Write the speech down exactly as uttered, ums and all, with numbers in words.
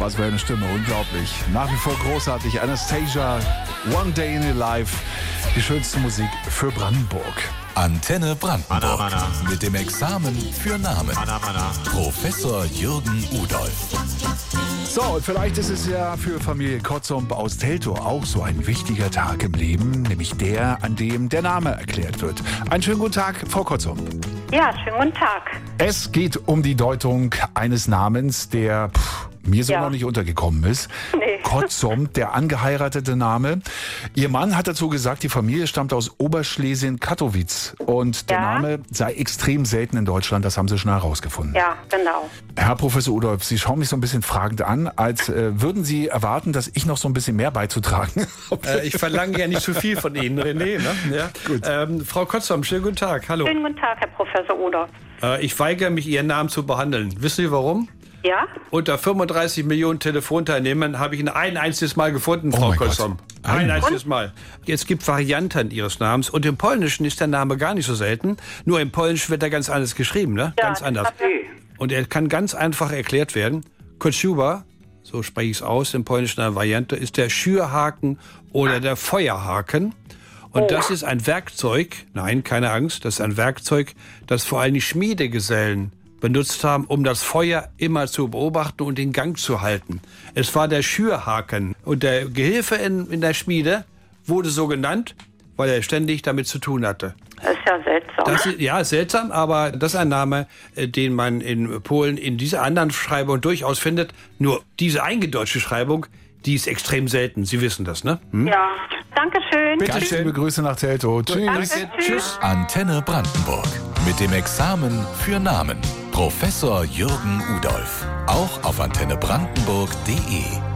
was für eine Stimme, unglaublich. Nach wie vor großartig. Anastasia, One Day in Your Life. Die schönste Musik für Brandenburg. Antenne Brandenburg. Anna, Anna. Mit dem Examen für Namen. Anna, Anna. Professor Jürgen Udolph. So, und vielleicht ist es ja für Familie Kotzump aus Teltow auch so ein wichtiger Tag im Leben, nämlich der, an dem der Name erklärt wird. Einen schönen guten Tag, Frau Kotzump. Ja, schönen guten Tag. Es geht um die Deutung eines Namens, der pff, mir so Ja. noch nicht untergekommen ist. Nee. Kotzump, der angeheiratete Name. Ihr Mann hat dazu gesagt, die Familie stammt aus Oberschlesien-Kattowitz. Und der Ja. Name sei extrem selten in Deutschland, das haben sie schon herausgefunden. Ja, genau. Herr Professor Udolph, Sie schauen mich so ein bisschen fragend an, als äh, würden Sie erwarten, dass ich noch so ein bisschen mehr beizutragen habe. Äh, ich verlange ja nicht zu viel von Ihnen, René. Ne? Ja. Gut. Ähm, Frau Kotzump, schönen guten Tag. Hallo. Schönen guten Tag, Herr Professor Udolph. Äh, ich weigere mich, Ihren Namen zu behandeln. Wissen Sie warum? Ja? Unter fünfunddreißig Millionen Telefonteilnehmern habe ich ihn ein einziges Mal gefunden, Frau mein Gott. Kotzump. Ein Ein Mal? einziges Mal. Es gibt Varianten Ihres Namens und im Polnischen ist der Name gar nicht so selten. Nur im Polnischen wird er ganz anders geschrieben, ne? Ja, ganz das anders. hab ich- Und er kann ganz einfach erklärt werden. Kotschuba, so spreche ich es aus, in polnischer Variante, ist der Schürhaken oder der Feuerhaken. Und das ist ein Werkzeug, nein, keine Angst, das ist ein Werkzeug, das vor allem die Schmiedegesellen benutzt haben, um das Feuer immer zu beobachten und in Gang zu halten. Es war der Schürhaken. Und der Gehilfe in, in der Schmiede wurde so genannt, weil er ständig damit zu tun hatte. Das ist ja seltsam. Das ist, ja, seltsam, aber das ist ein Name, äh, den man in Polen in dieser anderen Schreibung durchaus findet. Nur diese eingedeutschte Schreibung, die ist extrem selten. Sie wissen das, ne? Hm? Ja. Dankeschön. Ganz liebe Grüße nach Teltow. Tschüss. Danke, Tschüss. Antenne Brandenburg. Mit dem Examen für Namen. Professor Jürgen Udolph. Auch auf antenne brandenburg punkt de.